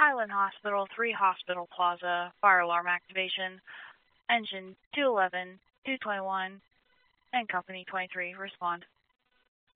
Highland Hospital, 3 Hospital Plaza, fire alarm activation, engine 211, 221, and company 23, respond.